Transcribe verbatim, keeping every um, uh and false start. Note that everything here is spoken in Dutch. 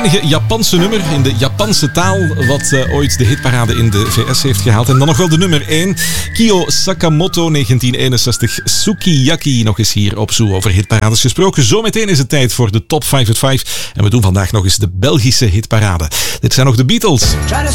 Japanse nummer in de Japanse taal, wat uh, ooit de hitparade in de V S heeft gehaald. En dan nog wel de nummer één, Kyo Sakamoto, negentien eenenzestig, Sukiyaki. Nog eens hier op Zoo over hitparades gesproken. Zometeen is het tijd voor de Top vijf at vijf. En we doen vandaag nog eens de Belgische hitparade. Dit zijn nog de Beatles.